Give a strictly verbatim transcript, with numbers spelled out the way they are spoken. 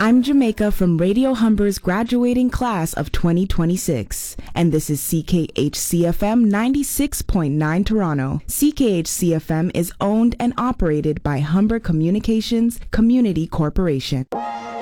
I'm Jamaica from Radio Humber's graduating class of twenty twenty-six, and this is C K H C F M ninety-six point nine Toronto. C K H C F M is owned and operated by Humber Communications Community Corporation.